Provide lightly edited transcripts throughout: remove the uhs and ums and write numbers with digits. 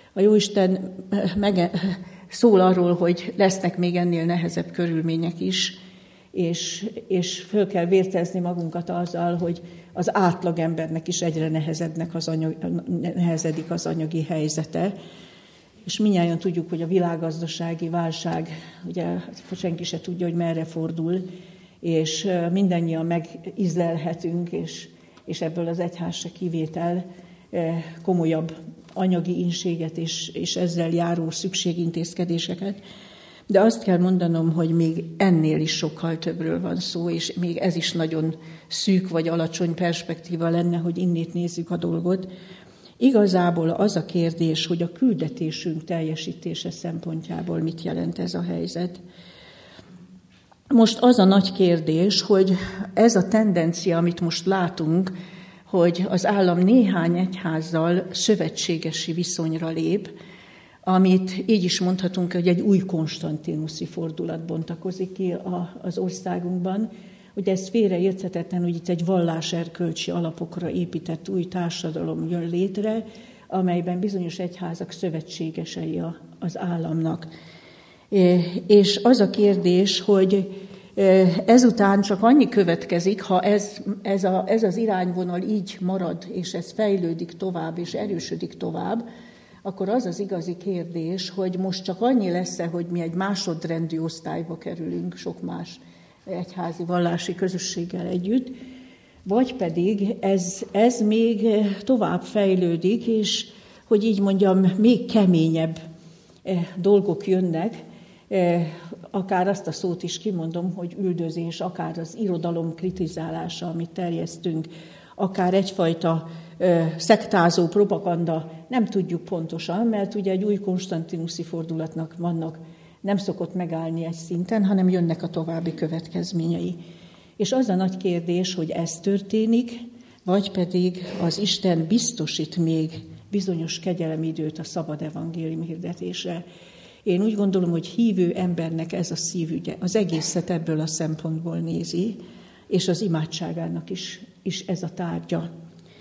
A Jóisten szól arról, hogy lesznek még ennél nehezebb körülmények is, és föl kell vértezni magunkat azzal, hogy az átlagembernek is egyre nehezedik az anyagi helyzete. És mindnyájan tudjuk, hogy a világgazdasági válság, ugye senki se tudja, hogy merre fordul, és mindannyian megízlelhetünk, és ebből az egyház se kivétel, komolyabb anyagi ínséget és ezzel járó szükségintézkedéseket. De azt kell mondanom, hogy még ennél is sokkal többről van szó, és még ez is nagyon szűk vagy alacsony perspektíva lenne, hogy innét nézzük a dolgot. Igazából az a kérdés, hogy a küldetésünk teljesítése szempontjából mit jelent ez a helyzet. Most az a nagy kérdés, hogy ez a tendencia, amit most látunk, hogy az állam néhány egyházzal szövetségesi viszonyra lép, amit így is mondhatunk, hogy egy új konstantinuszi fordulat bontakozik ki az országunkban. Ugye ez félreérthetetlen, hogy itt egy valláserkölcsi alapokra épített új társadalom jön létre, amelyben bizonyos egyházak szövetségesei az államnak. És az a kérdés, hogy ezután csak annyi következik, ha ez az irányvonal így marad, és ez fejlődik tovább, és erősödik tovább, akkor az az igazi kérdés, hogy most csak annyi lesz-e, hogy mi egy másodrendű osztályba kerülünk sok más egyházi vallási közösséggel együtt, vagy pedig ez még tovább fejlődik, és hogy így mondjam, még keményebb dolgok jönnek, akár azt a szót is kimondom, hogy üldözés, akár az irodalom kritizálása, amit terjesztünk, akár egyfajta szektázó propaganda, nem tudjuk pontosan, mert ugye egy új konstantinuszi fordulatnak vannak, nem szokott megállni egy szinten, hanem jönnek a további következményei. És az a nagy kérdés, hogy ez történik, vagy pedig az Isten biztosít még bizonyos kegyelemidőt a szabad evangélium hirdetésre. Én úgy gondolom, hogy hívő embernek ez a szívügye, az egészet ebből a szempontból nézi, és az imádságának is ez a tárgya.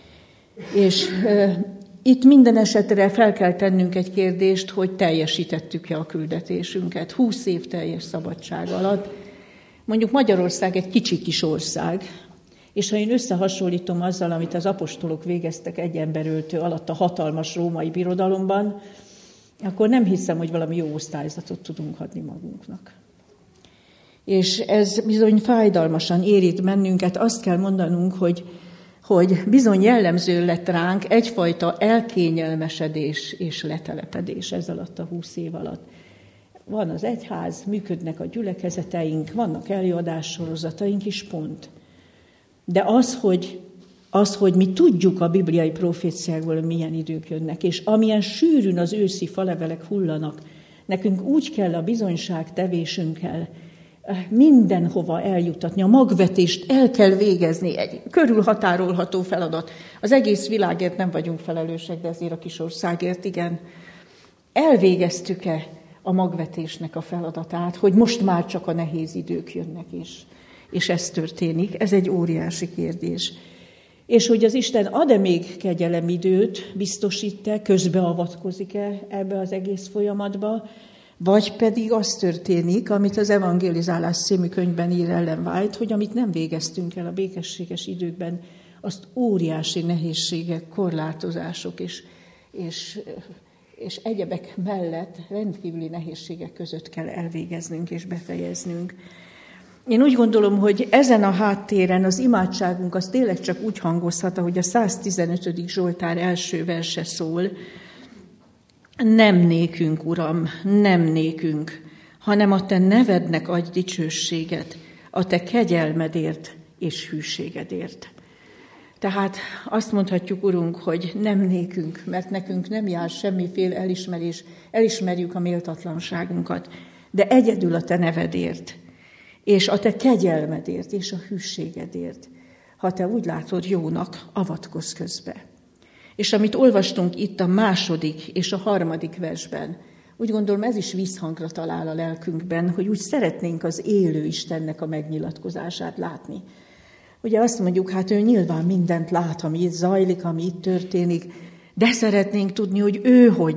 És itt minden esetre fel kell tennünk egy kérdést, hogy teljesítettük-e a küldetésünket 20 év teljes szabadság alatt. Mondjuk Magyarország egy kicsi kis ország, és ha én összehasonlítom azzal, amit az apostolok végeztek egy emberöltő alatt a hatalmas római birodalomban, akkor nem hiszem, hogy valami jó osztályzatot tudunk adni magunknak. És ez bizony fájdalmasan érint bennünket. Azt kell mondanunk, hogy bizony jellemző lett ránk egyfajta elkényelmesedés és letelepedés ez alatt a 20 év alatt. Van az egyház, működnek a gyülekezeteink, vannak előadássorozataink is, pont. De az, hogy mi tudjuk a bibliai proféciákból, hogy milyen idők jönnek, és amilyen sűrűn az őszi falevelek hullanak, nekünk úgy kell a bizonyságtevésünkkel mindenhova eljutatni, a magvetést el kell végezni, egy körülhatárolható feladat. Az egész világért nem vagyunk felelősek, de ezért a kis országért igen. Elvégeztük-e a magvetésnek a feladatát, hogy most már csak a nehéz idők jönnek is, és ez történik, ez egy óriási kérdés. És hogy az Isten ad-e még kegyelemidőt, biztosít-e, közbeavatkozik-e ebbe az egész folyamatba, vagy pedig az történik, amit az Evangelizálás című könyvben ír Ellen White, hogy amit nem végeztünk el a békességes időkben, azt óriási nehézségek, korlátozások és egyebek mellett rendkívüli nehézségek között kell elvégeznünk és befejeznünk. Én úgy gondolom, hogy ezen a háttéren az imádságunk az tényleg csak úgy hangozhat, ahogy a 115. Zsoltár első verse szól, nem nékünk, Uram, nem nékünk, hanem a Te nevednek adj dicsőséget, a Te kegyelmedért és hűségedért. Tehát azt mondhatjuk, Urunk, hogy nem nékünk, mert nekünk nem jár semmiféle elismerés, elismerjük a méltatlanságunkat, de egyedül a Te nevedért, és a Te kegyelmedért és a hűségedért, ha Te úgy látod jónak, avatkozz közbe. És amit olvastunk itt a 2. és a 3. versben, úgy gondolom ez is visszhangra talál a lelkünkben, hogy úgy szeretnénk az élő Istennek a megnyilatkozását látni. Ugye azt mondjuk, hát ő nyilván mindent lát, ami itt zajlik, ami itt történik, de szeretnénk tudni, hogy ő hogy